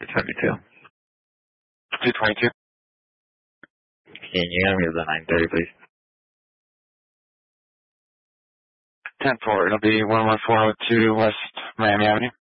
272. 222. Can you hand me the 930, please? 10-4, it'll be 11402 West Miami Avenue.